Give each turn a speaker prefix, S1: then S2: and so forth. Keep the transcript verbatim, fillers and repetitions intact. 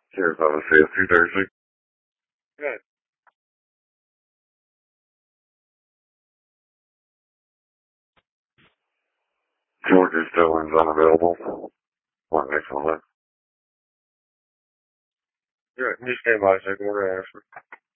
S1: Here's how to say it two Thursday.
S2: Good.
S1: Georgia still is unavailable. What next on that?
S2: Good. Just stand by a second. We're going to ask her.